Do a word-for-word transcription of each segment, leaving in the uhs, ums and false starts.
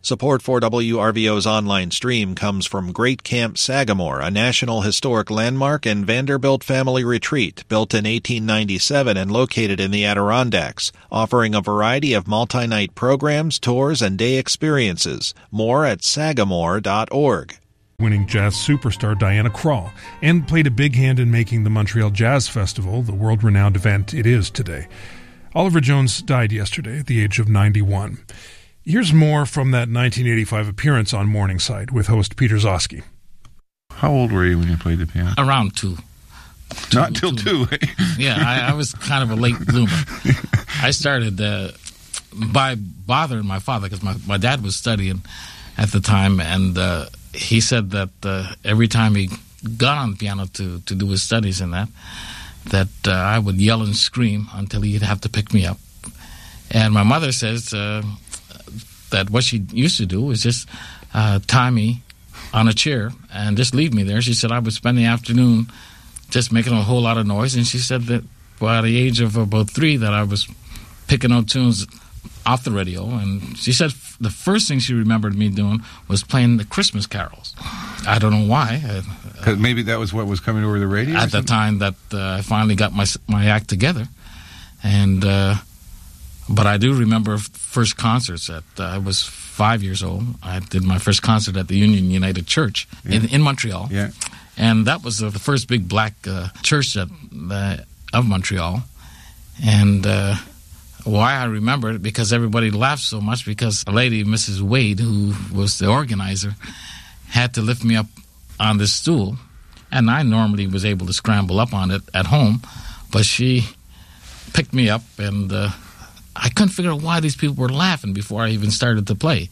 Support for W R V O's online stream comes from Great Camp Sagamore, a National Historic Landmark and Vanderbilt Family Retreat built in eighteen ninety-seven and located in the Adirondacks, offering a variety of multi-night programs, tours, and day experiences. More at sagamore dot org. Winning jazz superstar Diana Krall, and played a big hand in making the Montreal Jazz Festival the world-renowned event it is today. Oliver Jones died yesterday at the age of ninety-one. Here's more from that nineteen eighty-five appearance on Morningside with host Peter Zosky. How old were you when you played the piano? Around two. two Not till two. two. Yeah, I, I was kind of a late bloomer. I started uh, by bothering my father because my, my dad was studying at the time, and uh, he said that uh, every time he got on the piano to, to do his studies and that, that uh, I would yell and scream until he'd have to pick me up. And my mother says uh, that what she used to do was just uh, tie me on a chair and just leave me there. She said I would spend the afternoon just making a whole lot of noise, and she said that by the age of about three that I was picking out tunes off the radio, and she said the first thing she remembered me doing was playing the Christmas carols. I don't know why. Because maybe that was what was coming over the radio? At the time that uh, I finally got my my act together. And uh, but I do remember first concerts. At uh, I was five years old. I did my first concert at the Union United Church yeah. in, in Montreal. Yeah. And that was uh, the first big black uh, church that, uh, of Montreal. And uh, why I remember it, because everybody laughed so much, because a lady, Missus Wade, who was the organizer, had to lift me up on this stool. And I normally was able to scramble up on it at home, but she picked me up, and uh, I couldn't figure out why these people were laughing before I even started to play.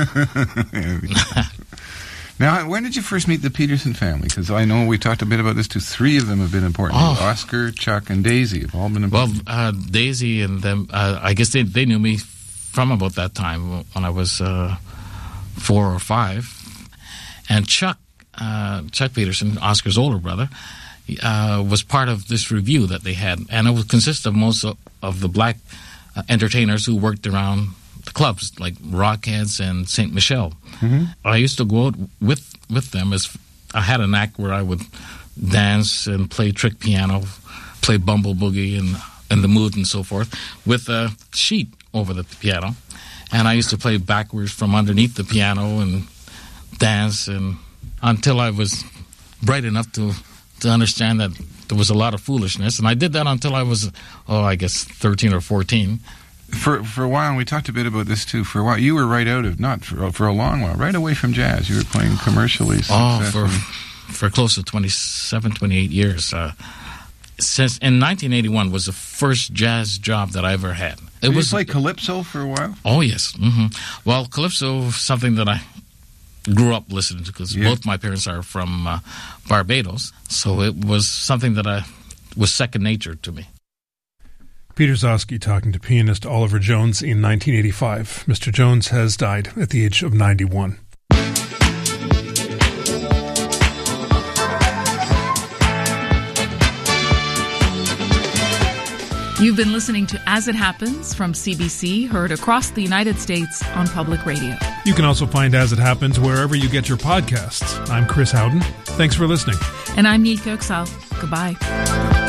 Now, when did you first meet the Peterson family? Because I know we talked a bit about this too. Three of them have been important. Oh. Oscar, Chuck, and Daisy have all been important. Well, uh, Daisy and them, uh, I guess they, they knew me from about that time when I was uh, four or five. And Chuck, uh, Chuck Peterson, Oscar's older brother, uh, was part of this review that they had. And it would consist of most of, of the black uh, entertainers who worked around the clubs, like Rockheads and Saint Michel. Mm-hmm. I used to go out with, with them. As I had an act where I would dance and play trick piano, play Bumble Boogie and, and The Mood and so forth, with a sheet over the piano. And I used to play backwards from underneath the piano and dance, and until I was bright enough to to understand that there was a lot of foolishness. And I did that until I was, oh, I guess thirteen or fourteen. For for a while, and we talked a bit about this too, for a while, you were right out of, not for, for a long while, right away from jazz. You were playing commercially. Oh, for for close to twenty-seven, twenty-eight years. Uh, since in nineteen eighty-one was the first jazz job that I ever had. It Did was, you play calypso for a while? Oh, yes. Mm-hmm. Well, calypso is something that I grew up listening to, because yeah. both my parents are from uh, Barbados, so it was something that I was second nature to me. Peter Zosky talking to pianist Oliver Jones in nineteen eighty-five. Mister Jones has died at the age of ninety-one. You've been listening to As It Happens from C B C, heard across the United States on public radio. You can also find As It Happens wherever you get your podcasts. I'm Chris Howden. Thanks for listening. And I'm Nita Oksal. Goodbye.